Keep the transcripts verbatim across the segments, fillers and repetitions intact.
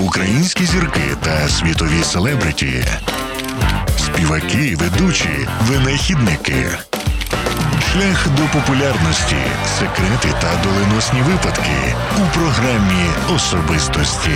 українські зірки та світові селебриті, співаки, ведучі, винахідники. Шлях до популярності, секрети та доленосні випадки у програмі «Особистості».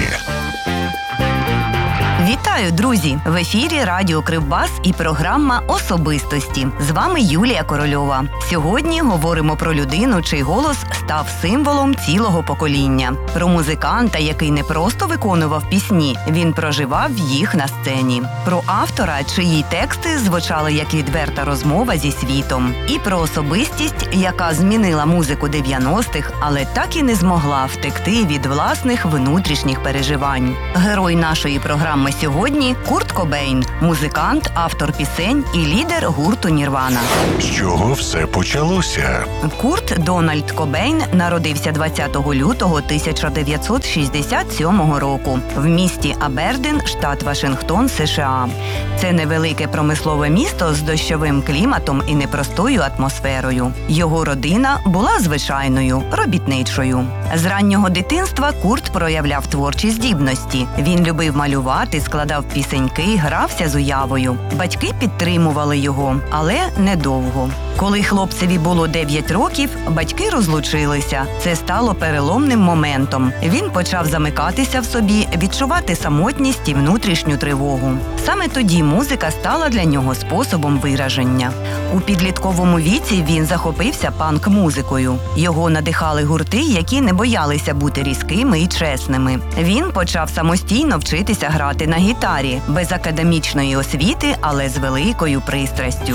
Вітаю, друзі! В ефірі Радіо Кривбас і програма «Особистості». З вами Юлія Корольова. Сьогодні говоримо про людину, чий голос став символом цілого покоління. Про музиканта, який не просто виконував пісні, він проживав їх на сцені. Про автора, чиї тексти звучали як відверта розмова зі світом. І про особистість, яка змінила музику дев'яностих, але так і не змогла втекти від власних внутрішніх переживань. Герой нашої програми сьогодні – Курт Кобейн, музикант, автор пісень і лідер гурту «Нірвана». З чого все почалося? Курт Дональд Кобейн народився двадцятого лютого тисяча дев'ятсот шістдесят сьомого року в місті Абердін, штат Вашингтон, США. Це невелике промислове місто з дощовим кліматом і непростою атмосферою. Його родина була звичайною, робітничою. З раннього дитинства Курт проявляв творчі здібності. Він любив малювати, складав пісеньки, грався з уявою. Батьки підтримували його, але недовго. Коли хлопцеві було дев'ять років, батьки розлучилися. Це стало переломним моментом. Він почав замикатися в собі, відчувати самотність і внутрішню тривогу. Саме тоді музика стала для нього способом вираження. У підлітковому віці він захопився панк-музикою. Його надихали гурти, які не боялися бути різкими і чесними. Він почав самостійно вчитися грати на гітарі, без академічної освіти, але з великою пристрастю.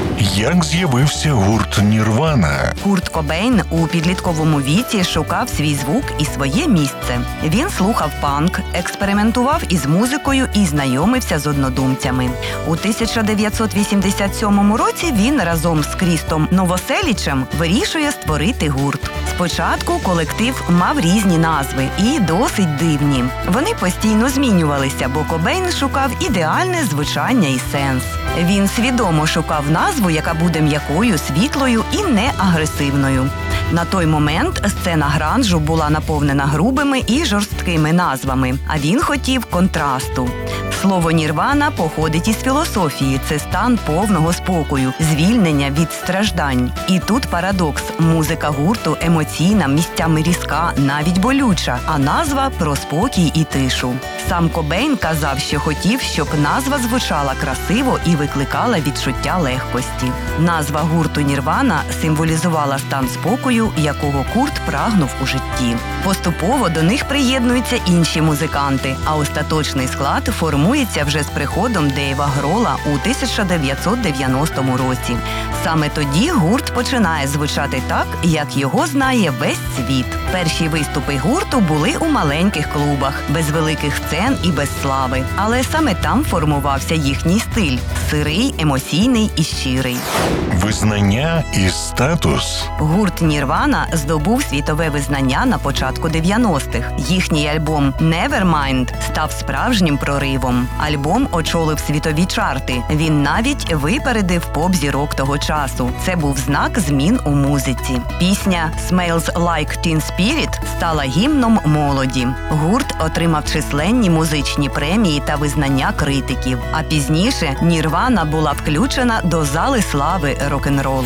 Як з'явився гурт «Нірвана»? Курт Кобейн у підлітковому віці шукав свій звук і своє місце. Він слухав панк, експериментував із музикою і знайомився з однодумцями. У тисяча дев'ятсот вісімдесят сьомому році він разом з Крістом Новоселічем вирішує створити гурт. Спочатку колектив мав різні назви і досить дивні. Вони постійно змінювалися, бо Кобейн шукав ідеальне звучання і сенс. Він свідомо шукав назву, яка буде м'якою, світлою і не агресивною. На той момент сцена гранжу була наповнена грубими і жорсткими назвами, а він хотів контрасту. Слово «Нірвана» походить із філософії – це стан повного спокою, звільнення від страждань. І тут парадокс – музика гурту емоційна, місцями різка, навіть болюча, а назва – про спокій і тишу. Сам Кобейн казав, що хотів, щоб назва звучала красиво і викликала відчуття легкості. Назва гурту «Нірвана» символізувала стан спокою, якого Курт прагнув у житті. Поступово до них приєднуються інші музиканти, а остаточний склад формується вже з приходом Дейва Грола у тисяча дев'ятсот дев'яностому році. Саме тоді гурт починає звучати так, як його знає весь світ. Перші виступи гурту були у маленьких клубах, без великих сцен і без слави. Але саме там формувався їхній стиль – сирий, емоційний і щирий. Визнання і статус. Гурт «Нірвана» здобув світове визнання на початку дев'яностих. Їхній альбом «Nevermind» став справжнім проривом. Альбом очолив світові чарти. Він навіть випередив поп-зірок того часу. Це був знак змін у музиці. Пісня «Smells Like Teen Spirit» стала гімном молоді. Гурт отримав численні музичні премії та визнання критиків. А пізніше «Нірвана» була включена до зали слави рок-н-ролу.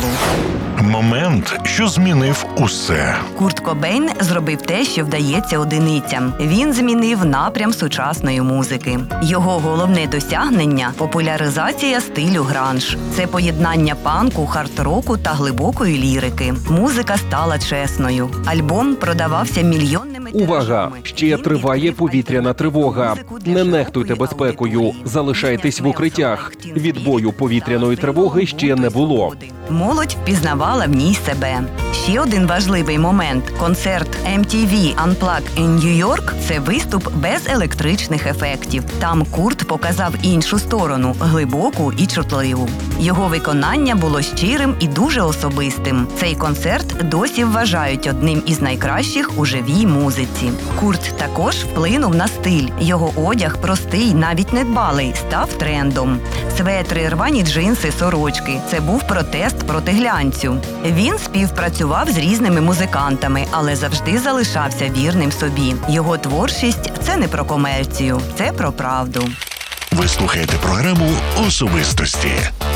Момент, що змінив усе. Курт Кобейн зробив те, що вдається одиницям. Він змінив напрям сучасної музики. Його головне досягнення – популяризація стилю гранж. Це поєднання панку, хард-року та глибокої лірики. Музика стала чесною. Альбом продавався мільйонними тиражами. Увага! Ще триває повітряна тривога. Не нехтуйте безпекою. Залишайтесь в укриттях. Відбою повітряної тривоги ще не було. Молодь впізнавала в ній себе. Ще один важливий момент – концерт ем ті ві Unplugged in New York – це виступ без електричних ефектів. Там Курт показав іншу сторону – глибоку і чутливу. Його виконання було щирим і дуже особистим. Цей концерт досі вважають одним із найкращих у живій музиці. Курт також вплинув на стиль. Його одяг простий, навіть недбалий, став трендом. Светри, рвані джинси, сорочки – це був протест проти глянцю. Він співпрацював з різними музикантами, але завжди залишався вірним собі. Його творчість – це не про комерцію, це про правду. Ви слухаєте програму «Особистості».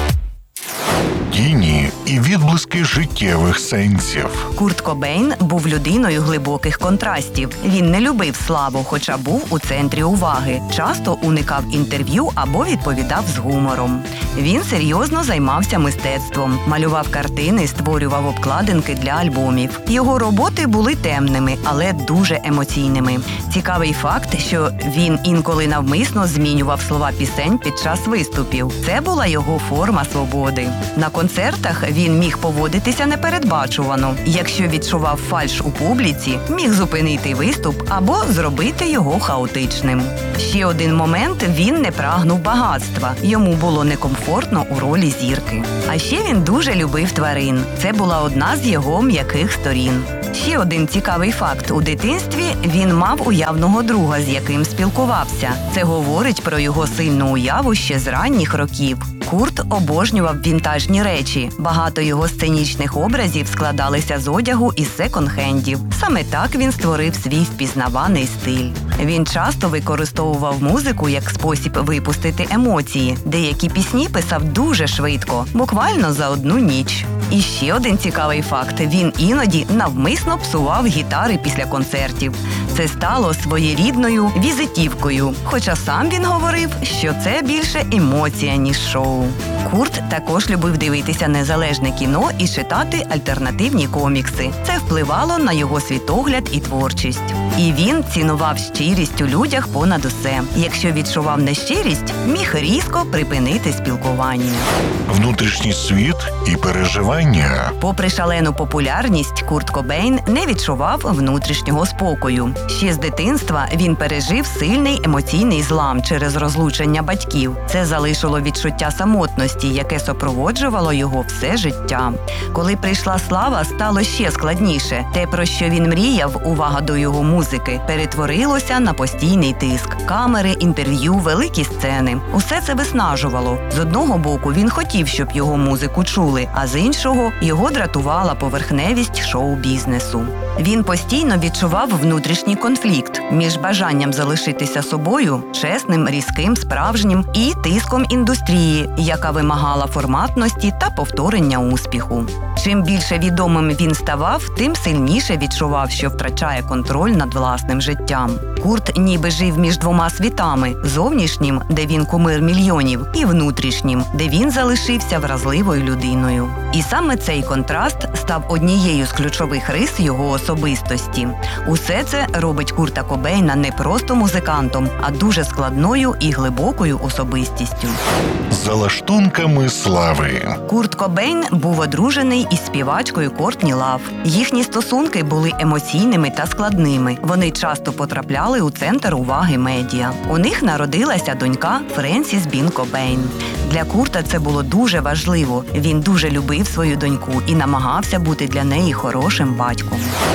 Тіні і відблиски життєвих сенсів. Курт Кобейн був людиною глибоких контрастів. Він не любив славу, хоча був у центрі уваги. Часто уникав інтерв'ю або відповідав з гумором. Він серйозно займався мистецтвом, малював картини, створював обкладинки для альбомів. Його роботи були темними, але дуже емоційними. Цікавий факт, що він інколи навмисно змінював слова пісень під час виступів. Це була його форма свободи. На концертах він міг поводитися непередбачувано. Якщо відчував фальш у публіці, міг зупинити виступ або зробити його хаотичним. Ще один момент – він не прагнув багатства. Йому було некомфортно у ролі зірки. А ще він дуже любив тварин. Це була одна з його м'яких сторін. Ще один цікавий факт. У дитинстві він мав уявного друга, з яким спілкувався. Це говорить про його сильну уяву ще з ранніх років. Курт обожнював вінтажні речі. Багато його сценічних образів складалися з одягу із секонд-хендів. Саме так він створив свій впізнаваний стиль. Він часто використовував музику як спосіб випустити емоції. Деякі пісні писав дуже швидко, буквально за одну ніч. І ще один цікавий факт – він іноді навмисно псував гітари після концертів. Це стало своєрідною візитівкою, хоча сам він говорив, що це більше емоція, ніж шоу. Курт також любив дивитися незалежне кіно і читати альтернативні комікси. Це впливало на його світогляд і творчість. І він цінував щирість у людях понад усе. Якщо відчував нещирість, міг різко припинити спілкування. Внутрішній світ і переживання. Попри шалену популярність, Курт Кобейн не відчував внутрішнього спокою. Ще з дитинства він пережив сильний емоційний злам через розлучення батьків. Це залишило відчуття самотності, яке супроводжувало його все життя. Коли прийшла слава, стало ще складніше. Те, про що він мріяв, увага до його музики, перетворилося на постійний тиск. Камери, інтерв'ю, великі сцени. Усе це виснажувало. З одного боку, він хотів, щоб його музику чули, а з іншого – його дратувала поверхневість шоу-бізнесу. Він постійно відчував внутрішній конфлікт між бажанням залишитися собою, чесним, різким, справжнім, і тиском індустрії, яка вимагала форматності та повторення успіху. Чим більше відомим він ставав, тим сильніше відчував, що втрачає контроль над власним життям. Курт ніби жив між двома світами – зовнішнім, де він кумир мільйонів, і внутрішнім, де він залишився вразливою людиною. І саме цей контраст став однією з ключових рис його особистості. Усе це робить Курта Кобейна не просто музикантом, а дуже складною і глибокою особистістю. За лаштунками слави. Курт Кобейн був одружений із співачкою Кортні Лав. Їхні стосунки були емоційними та складними. Вони часто потрапляли у центр уваги медіа. У них народилася донька Френсіс Бін Кобейн. Для Курта це було дуже важливо. Він дуже любив свою доньку і намагався бути для неї хорошим батьком.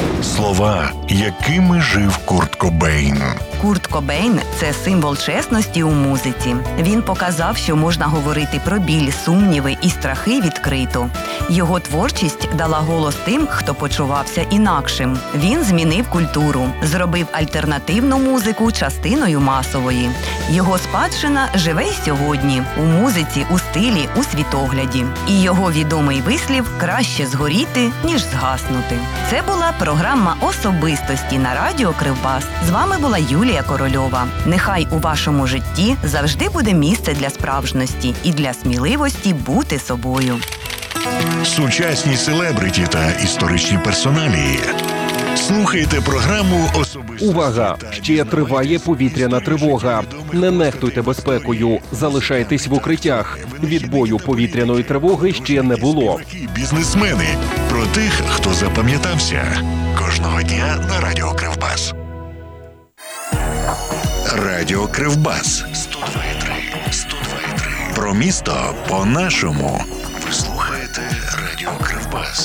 Слова, якими жив Курт Кобейн. Курт Кобейн – це символ чесності у музиці. Він показав, що можна говорити про біль, сумніви і страхи відкрито. Його творчість дала голос тим, хто почувався інакшим. Він змінив культуру, зробив альтернативну музику частиною масової. Його спадщина живе й сьогодні – у музиці, у стилі, у світогляді. І його відомий вислів «краще згоріти, ніж згаснути». Це була програма «Особистості» на радіо Кривбас. З вами була Юлія Корольова. Нехай у вашому житті завжди буде місце для справжності і для сміливості бути собою. Сучасні селебриті та історичні персоналії. Слухайте програму «Особистості». Увага! Ще триває повітряна тривога. Не нехтуйте безпекою. Залишайтесь в укриттях. Відбою повітряної тривоги ще не було. Бізнесмени. Про тих, хто запам'ятався. Кожного дня на радіо Кривбас. Радіо Кривбас. сто два і три. сто два і три. Про місто по-нашому. Ви слухаєте радіо Кривбас.